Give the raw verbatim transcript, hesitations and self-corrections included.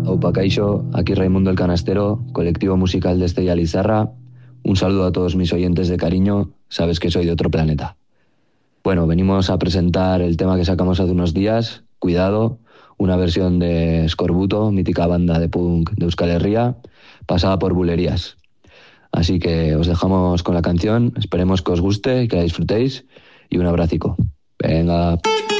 Aupa Kaixo, aquí Raimundo el Canastero, colectivo musical de Estella Lizarra. Un saludo a todos mis oyentes de cariño, sabes que soy de otro planeta. Bueno, venimos a presentar el tema que sacamos hace unos días, Cuidado, una versión de Scorbuto, mítica banda de punk de Euskal Herria, pasada por Bulerías. Así que os dejamos con la canción, esperemos que os guste y que la disfrutéis, y un abracico. Venga.